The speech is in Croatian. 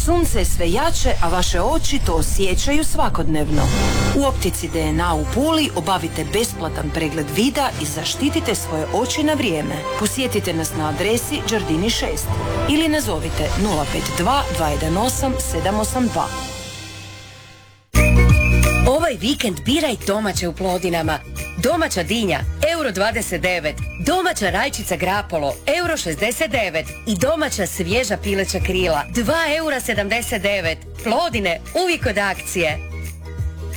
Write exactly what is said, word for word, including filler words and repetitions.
Sunce je sve jače, a vaše oči to osjećaju svakodnevno. U optici D N A u Puli obavite besplatan pregled vida i zaštitite svoje oči na vrijeme. Posjetite nas na adresi Đardini šest ili nazovite nula pet dva dva jedan osam sedam osam dva. Ovaj vikend biraj domaće u Plodinama. Domaća dinja, euro dvadeset devet. Domaća rajčica grapolo, euro šezdeset devet. I domaća svježa pileća krila, dva eura sedamdeset devet. Plodine, uvijek od akcije.